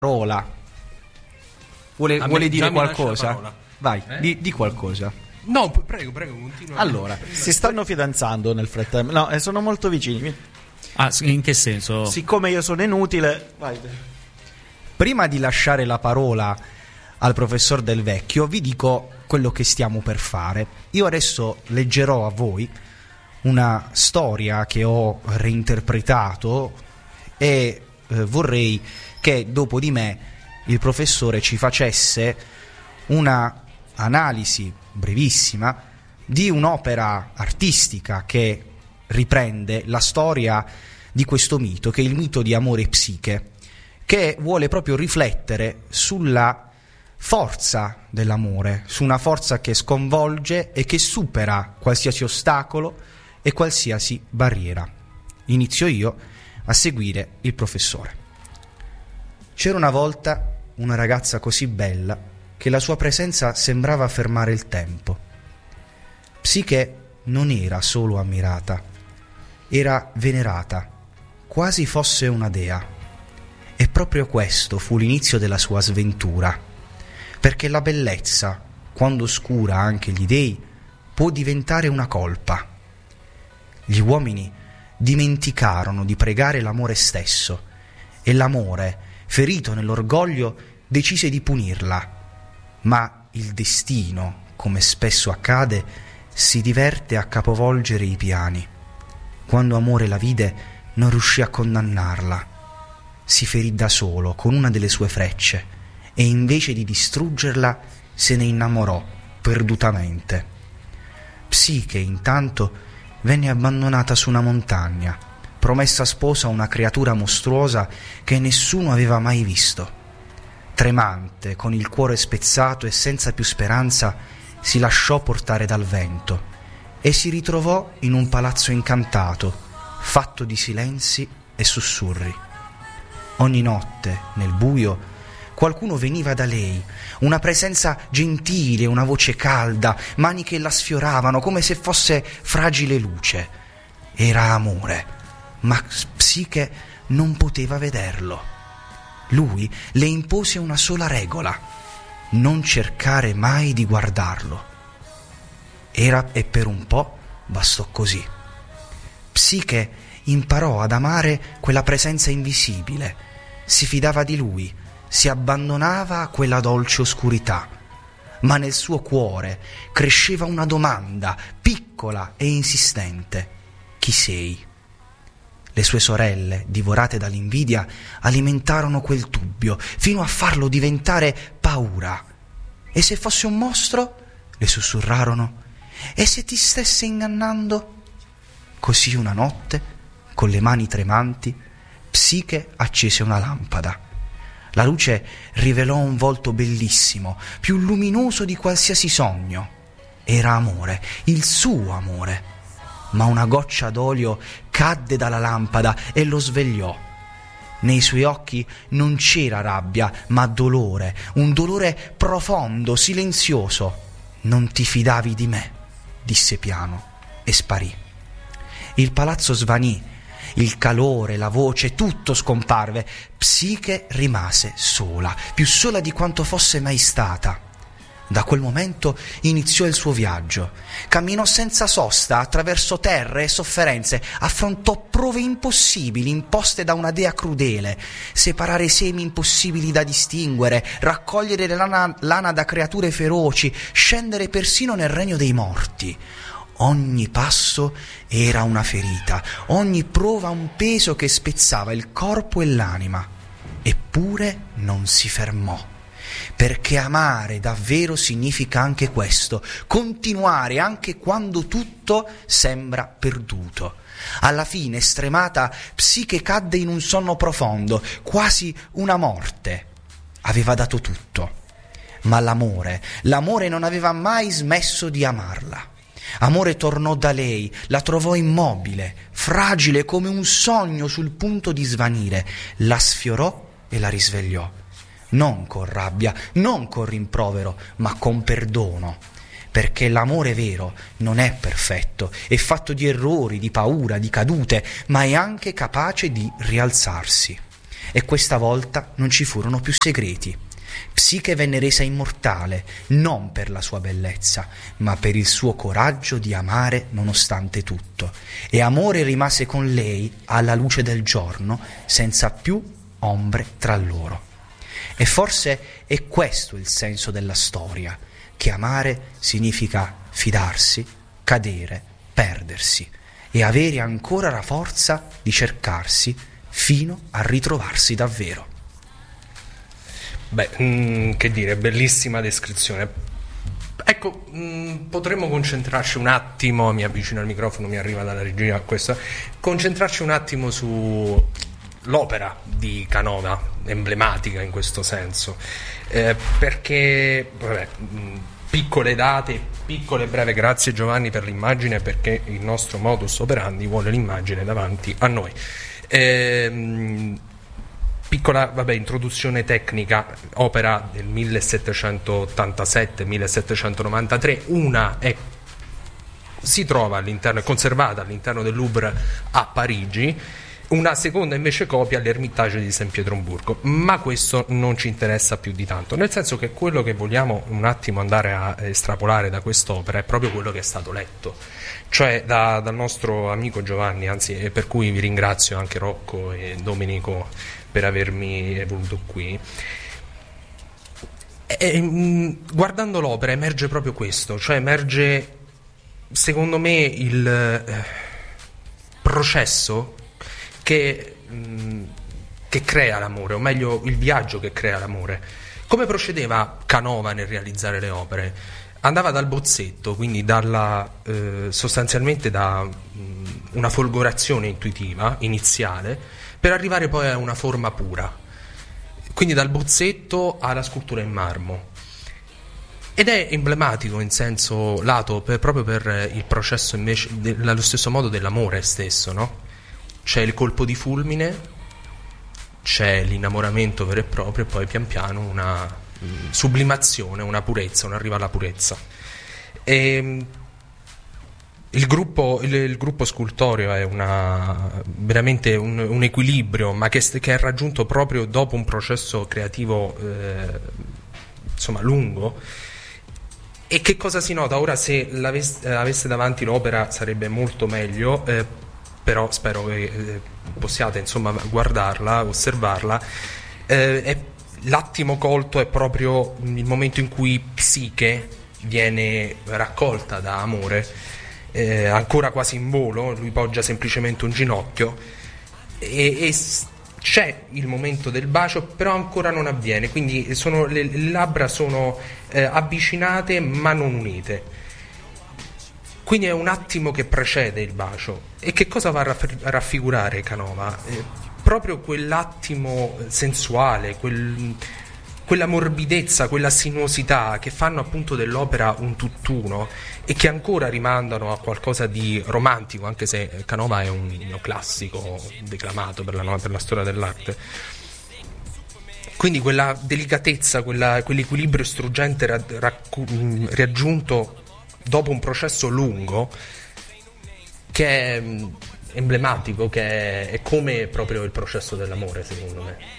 parola. Vuole dire qualcosa? Vai, di qualcosa. No, prego, continua. Allora, si stanno fidanzando nel frattempo. No, sono molto vicini. In che senso? Siccome io sono inutile, vai. Prima di lasciare la parola al professor Del Vecchio, vi dico quello che stiamo per fare. Io adesso leggerò a voi una storia che ho reinterpretato e vorrei che dopo di me il professore ci facesse una analisi brevissima di un'opera artistica che riprende la storia di questo mito, che è il mito di Amore e Psiche, che vuole proprio riflettere sulla forza dell'amore, su una forza che sconvolge e che supera qualsiasi ostacolo e qualsiasi barriera. Inizio io, a seguire il professore. C'era una volta una ragazza così bella che la sua presenza sembrava fermare il tempo. Psiche non era solo ammirata, era venerata, quasi fosse una dea. E proprio questo fu l'inizio della sua sventura, perché la bellezza, quando oscura anche gli dei, può diventare una colpa. Gli uomini dimenticarono di pregare l'amore stesso e l'amore, ferito nell'orgoglio, decise di punirla. Ma il destino, come spesso accade, si diverte a capovolgere i piani. Quando Amore la vide, non riuscì a condannarla. Si ferì da solo con una delle sue frecce e invece di distruggerla se ne innamorò perdutamente. Psiche, intanto, venne abbandonata su una montagna, promessa sposa a una creatura mostruosa che nessuno aveva mai visto. Tremante, con il cuore spezzato e senza più speranza, si lasciò portare dal vento e si ritrovò in un palazzo incantato, fatto di silenzi e sussurri. Ogni notte, nel buio, qualcuno veniva da lei, una presenza gentile, una voce calda, mani che la sfioravano come se fosse fragile luce. Era Amore, ma Psiche non poteva vederlo. Lui le impose una sola regola: non cercare mai di guardarlo. E per un po' bastò così. Psiche imparò ad amare quella presenza invisibile, si fidava di lui, si abbandonava a quella dolce oscurità, ma nel suo cuore cresceva una domanda, piccola e insistente: chi sei? Le sue sorelle, divorate dall'invidia, alimentarono quel dubbio fino a farlo diventare paura. E se fosse un mostro? Le sussurrarono. E se ti stesse ingannando? Così una notte, con le mani tremanti, Psiche accese una lampada. La luce rivelò un volto bellissimo, più luminoso di qualsiasi sogno. Era Amore, il suo Amore. Ma una goccia d'olio cadde dalla lampada e lo svegliò. Nei suoi occhi non c'era rabbia, ma dolore, un dolore profondo, silenzioso. Non ti fidavi di me, disse piano, e sparì. Il palazzo svanì, il calore, la voce, tutto scomparve. Psiche rimase sola, più sola di quanto fosse mai stata. Da quel momento iniziò il suo viaggio. Camminò senza sosta attraverso terre e sofferenze, affrontò prove impossibili imposte da una dea crudele, separare semi impossibili da distinguere, raccogliere lana da creature feroci, scendere persino nel regno dei morti. Ogni passo era una ferita, ogni prova un peso che spezzava il corpo e l'anima. Eppure non si fermò. Perché amare davvero significa anche questo, continuare anche quando tutto sembra perduto. Alla fine, stremata, Psiche cadde in un sonno profondo, quasi una morte. Aveva dato tutto, ma l'amore non aveva mai smesso di amarla. Amore tornò da lei, la trovò immobile, fragile come un sogno sul punto di svanire, la sfiorò e la risvegliò. Non con rabbia, non con rimprovero, ma con perdono, perché l'amore vero non è perfetto, è fatto di errori, di paura, di cadute, ma è anche capace di rialzarsi. e questa volta non ci furono più segreti. Psiche venne resa immortale non per la sua bellezza, ma per il suo coraggio di amare nonostante tutto, e amore rimase con lei alla luce del giorno, senza più ombre tra loro. E forse è questo il senso della storia, che amare significa fidarsi, cadere, perdersi e avere ancora la forza di cercarsi fino a ritrovarsi davvero. Beh, che dire, bellissima descrizione. Ecco, potremmo concentrarci un attimo, mi avvicino al microfono, mi arriva dalla regia questo, concentrarci un attimo su l'opera di Canova, emblematica in questo senso, perché, vabbè, piccole date, piccole e breve, grazie Giovanni per l'immagine, perché il nostro modus operandi vuole l'immagine davanti a noi. Piccola, vabbè, introduzione tecnica, opera del 1787-1793, una si trova all'interno, è conservata all'interno del Louvre a Parigi, una seconda invece copia all'Ermitage di San Pietroburgo, ma questo non ci interessa più di tanto, nel senso che quello che vogliamo un attimo andare a estrapolare da quest'opera è proprio quello che è stato letto, cioè dal nostro amico Giovanni, anzi, per cui vi ringrazio anche Rocco e Domenico per avermi voluto qui. Guardando l'opera emerge proprio questo, cioè emerge secondo me il processo che crea l'amore, o meglio il viaggio che crea l'amore. Come procedeva Canova nel realizzare le opere? Andava dal bozzetto, quindi sostanzialmente da una folgorazione intuitiva iniziale, per arrivare poi a una forma pura, quindi dal bozzetto alla scultura in marmo. Ed è emblematico in senso lato proprio per il processo invece allo stesso modo dell'amore stesso, no? C'è il colpo di fulmine, c'è l'innamoramento vero e proprio, e poi pian piano una sublimazione, una purezza, un arrivo alla purezza. Il gruppo scultoreo è veramente un equilibrio, ma che è raggiunto proprio dopo un processo creativo lungo. E che cosa si nota? Ora, se avesse davanti l'opera sarebbe molto meglio, però spero che possiate guardarla, osservarla. L'attimo colto è proprio il momento in cui Psiche viene raccolta da Amore, ancora quasi in volo, lui poggia semplicemente un ginocchio e c'è il momento del bacio, però ancora non avviene, quindi le labbra sono avvicinate ma non unite, quindi è un attimo che precede il bacio. E che cosa va a raffigurare Canova? Proprio quell'attimo sensuale, quella morbidezza, quella sinuosità che fanno appunto dell'opera un tutt'uno e che ancora rimandano a qualcosa di romantico, anche se Canova è un neoclassico declamato per la storia dell'arte. Quindi quella delicatezza, quell'equilibrio struggente raggiunto dopo un processo lungo, che è emblematico, che è come proprio il processo dell'amore, secondo me.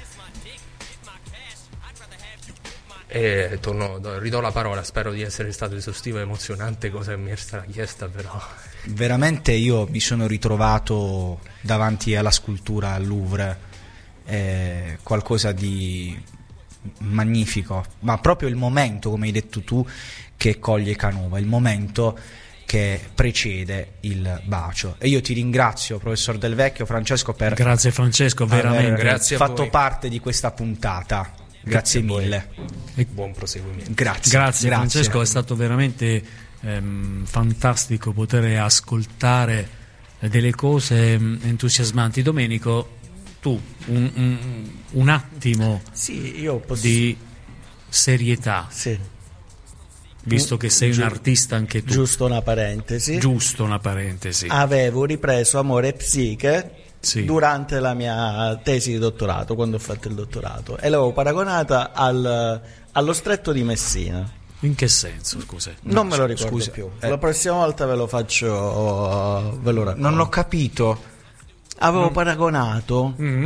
E ridò la parola, spero di essere stato esaustivo e emozionante, cosa che mi è stata chiesta, però veramente io mi sono ritrovato davanti alla scultura al Louvre, qualcosa di magnifico, ma proprio il momento, come hai detto tu, che coglie Canova, il momento che precede il bacio. E io ti ringrazio, professor Del Vecchio, Francesco, per grazie Francesco, veramente grazie fatto parte di questa puntata. Grazie mille. Buon proseguimento. Grazie Francesco, è stato veramente fantastico poter ascoltare delle cose entusiasmanti. Domenico, tu un attimo io di serietà, sì, visto che sei un artista anche tu. Giusto una parentesi. Avevo ripreso Amore e Psiche durante la mia tesi di dottorato, quando ho fatto il dottorato, e l'avevo paragonata allo Stretto di Messina. In che senso, scusa? Non me lo ricordo più. La prossima volta ve lo faccio, ve lo racconto. Non ho capito. Avevo paragonato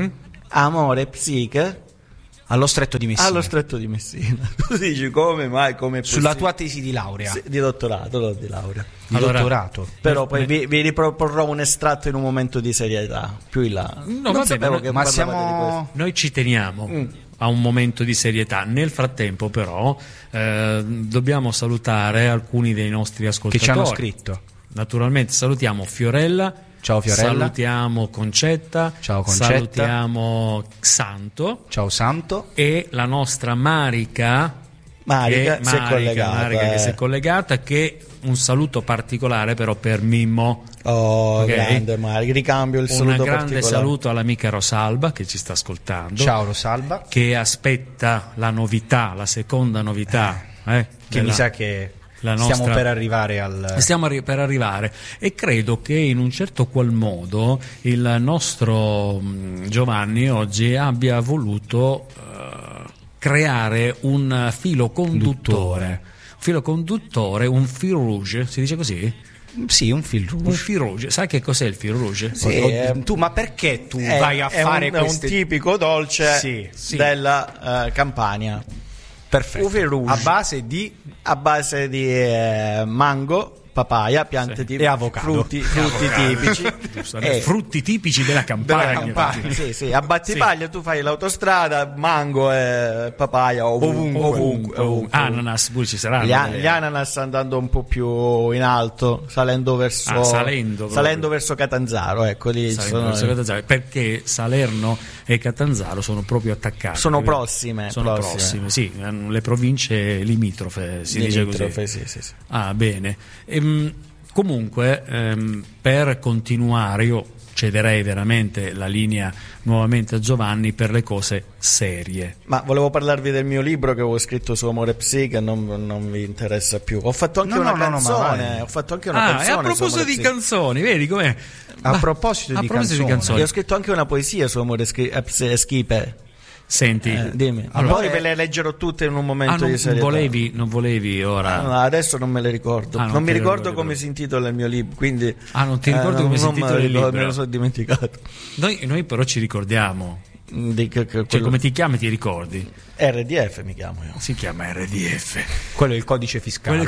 Amore Psiche allo Stretto di Messina. Allo Stretto di Messina. Tu dici come mai, come sulla tua tesi di laurea? Sì, di dottorato, no, di laurea. Di dottorato. Però poi vi riproporrò un estratto in un momento di serietà, più in là. No, va bene, ma siamo... Noi ci teniamo a un momento di serietà. Nel frattempo però dobbiamo salutare alcuni dei nostri ascoltatori che ci hanno scritto. Naturalmente salutiamo Fiorella. Ciao Fiorella. Salutiamo Concetta. Ciao Concetta. Salutiamo Santo. Ciao Santo. E la nostra Marica che si è collegata. Che si è collegata, che un saluto particolare però per Mimmo. Oh, okay. Grande Marica, ricambio il saluto. Un grande saluto all'amica Rosalba che ci sta ascoltando. Ciao Rosalba. Che aspetta la novità, la seconda novità. Che mi sa che... Stiamo per arrivare per arrivare, e credo che in un certo qual modo il nostro Giovanni oggi abbia voluto creare un filo conduttore, un fil rouge, si dice così? Sì, un fil rouge. Un fil rouge. Sai che cos'è il fil rouge? Sì, ma perché tu vai a fare questo? È un tipico dolce della Campania. Perfetto. A base di mango, papaya, piante tipiche e avocado. Frutti tipici. Frutti tipici della Campania. Sì. A Battipaglia tu fai l'autostrada, mango e papaya ovunque. Ananas pure ci saranno. Gli ananas andando un po' più in alto, salendo verso Catanzaro, ecco lì Catanzaro, perché Salerno e Catanzaro sono proprio attaccati. Sono prossime, sì, le province limitrofe, dice così. Sì. Ah, bene. Comunque, per continuare, io cederei veramente la linea nuovamente a Giovanni per le cose serie. Ma volevo parlarvi del mio libro che avevo scritto su Amore Psiche, non mi interessa più. Ho fatto anche una canzone. Ho fatto anche una canzone. E a proposito di canzoni, vedi com'è? A proposito di canzoni. Io ho scritto anche una poesia su Amore Psiche. Senti, dimmi. Poi ve le leggerò tutte in un momento di serietà. Non volevi ora? No, adesso non me le ricordo. Non mi ricordo come si intitola il mio libro, quindi non ti ricordo come si intitola il libro? Me lo sono dimenticato. Noi però ci ricordiamo. Cioè, come ti chiami, ti ricordi? RDF mi chiamo io. Si chiama RDF. Quello è il codice fiscale.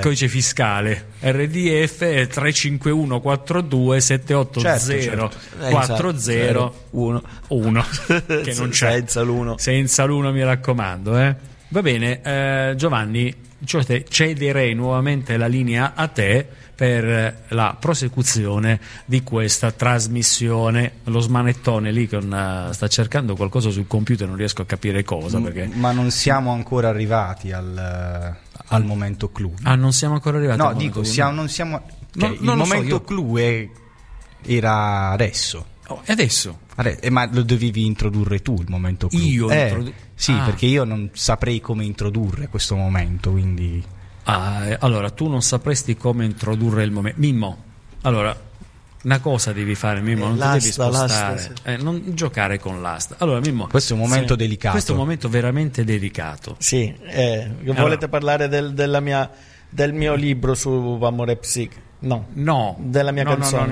RDF è 351 42 780 401 che non c'è. Senza l'uno, mi raccomando, Va bene, Giovanni, cederei nuovamente la linea a te per la prosecuzione di questa trasmissione. Lo smanettone lì sta cercando qualcosa sul computer, non riesco a capire cosa, perché... Ma non siamo ancora arrivati al momento clou. Non siamo ancora arrivati? No, dico, non siamo... il momento clou era adesso. E adesso? Ma lo dovevi introdurre tu il momento clou. Io? Sì, perché io non saprei come introdurre questo momento, quindi... allora tu non sapresti come introdurre il momento. Mimmo, allora una cosa devi fare, Mimmo, non ti devi spostare, non giocare con l'asta. Allora, Mimmo, questo è un momento delicato. Questo è un momento veramente delicato. Sì, volete parlare del mio libro su Amore Psiche? No. Della mia canzone?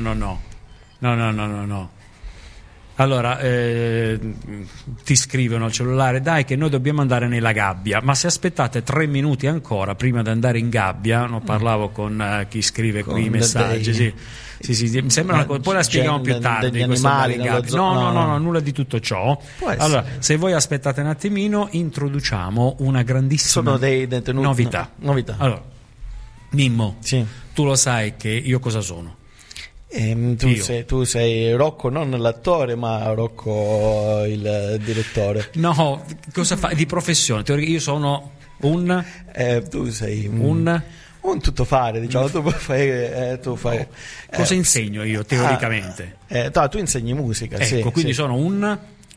No. Allora, ti scrivono al cellulare: dai che noi dobbiamo andare nella gabbia, ma se aspettate 3 minuti ancora prima di andare in gabbia, parlavo con chi scrive qui i messaggi, sì, mi sembra una cosa, poi la spieghiamo più tardi, questo andare in gabbia. No, nulla di tutto ciò. Allora, se voi aspettate un attimino, introduciamo una grandissima novità. Allora, Mimmo, tu lo sai che io cosa sono? Tu sei Rocco, non l'attore, ma Rocco il direttore. No, cosa fai di professione? Io sono tu sei un tuttofare, diciamo. Tu fai. Cosa insegno io teoricamente? Tu insegni musica. Ecco, quindi sono un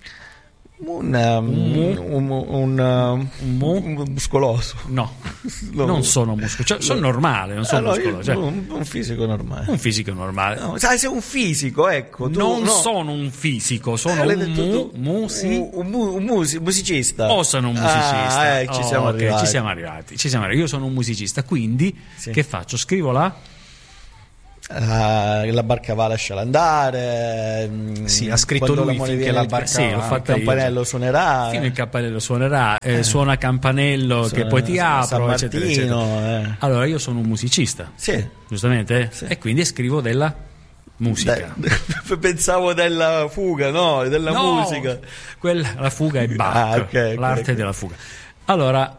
muscoloso. No, non sono muscoloso, sono normale, non sono muscoloso. Un fisico normale. Un fisico normale. No, sai, sei un fisico, ecco. Sono un fisico, sono un musicista. Sono un musicista. Ci siamo arrivati. Io sono un musicista, quindi che faccio? Scrivo la La barca va, lasciala andare. Sì, ha scritto lui finché la barca il campanello suonerà. Fino il campanello suonerà, suona campanello che poi ti apro, eccetera, eccetera. Allora io sono un musicista, sì, giustamente, sì. E quindi scrivo della musica. Pensavo della fuga, no, della musica. La fuga è Bach, l'arte della fuga. Allora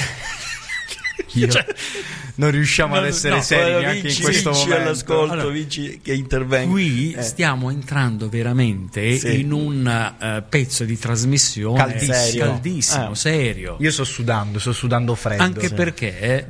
non riusciamo ad essere seri neanche in questo momento. All'ascolto, allora, Vinci che intervenga. Qui stiamo entrando veramente in un pezzo di trasmissione caldissimo, serio. Io sto sudando freddo. Anche perché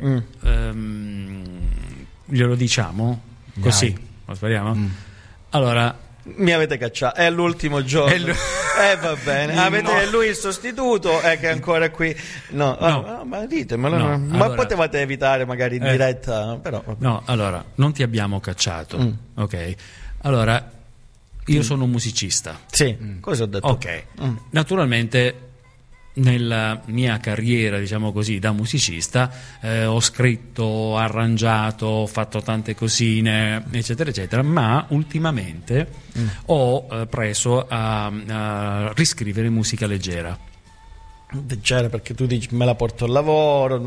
glielo diciamo così, lo speriamo. Allora, mi avete cacciato, è l'ultimo giorno. Va bene. È lui il sostituto, è che è ancora qui. Ma ditemelo. Ma allora, potevate evitare magari in diretta, però. No, allora, non ti abbiamo cacciato. Ok. Allora, io sono un musicista. Sì, cosa ho detto? Ok. Naturalmente nella mia carriera, diciamo così, da musicista, ho scritto, arrangiato, ho fatto tante cosine, eccetera, eccetera, ma ultimamente ho preso a riscrivere musica leggera. Leggera perché tu dici me la porto al lavoro,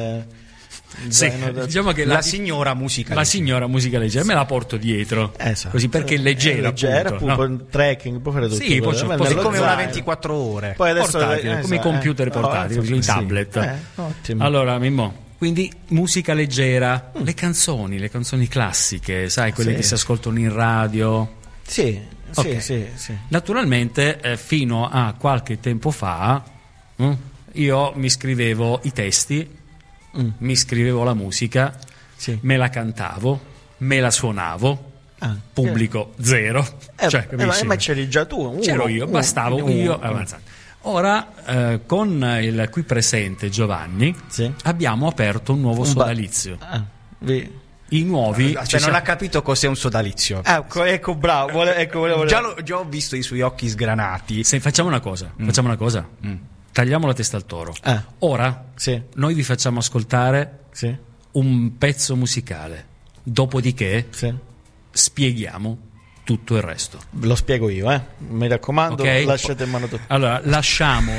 diciamo che la signora musica leggera me la porto dietro, così, perché è leggera, appunto. Tracking, può fare tutto. Sì, poi è come una 24 ore. Poi adesso come i computer portatili, i tablet. Ottimo. Allora, Mimmo, quindi musica leggera, le canzoni classiche, sai, quelle che si ascoltano in radio. Sì. Naturalmente, fino a qualche tempo fa, io mi scrivevo i testi, mi scrivevo la musica, me la cantavo, me la suonavo, pubblico zero, ma c'eri già tu, c'ero io, bastavo io avanzare. Ora con il qui presente Giovanni abbiamo aperto un nuovo sodalizio. I nuovi, non ha capito cos'è un sodalizio. Ecco, bravo. Già ho visto i suoi occhi sgranati. Facciamo una cosa. Tagliamo la testa al toro. Ora noi vi facciamo ascoltare un pezzo musicale, dopodiché spieghiamo tutto il resto. Lo spiego io, mi raccomando, lasciate in mano tutto. Allora, lasciamo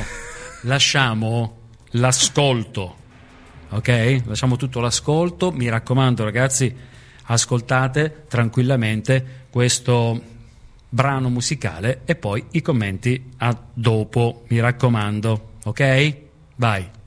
l'ascolto, ok? Lasciamo tutto l'ascolto, mi raccomando ragazzi, ascoltate tranquillamente questo brano musicale e poi i commenti a dopo, mi raccomando, ok? Vai.